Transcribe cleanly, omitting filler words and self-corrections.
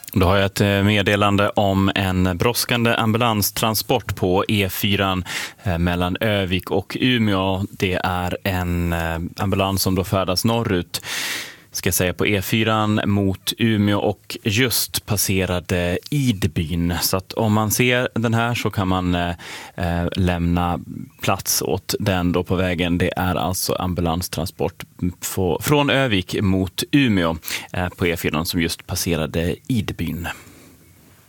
Då har jag ett meddelande om en brådskande ambulanstransport på E4 mellan Övik och Umeå. Det är en ambulans som då färdas norrut, ska jag säga, på E4 mot Umeå och just passerade Idbyn. Så att om man ser den här så kan man lämna plats åt den då på vägen. Det är alltså ambulanstransport från Övik mot Umeå på E4 som just passerade Idbyn.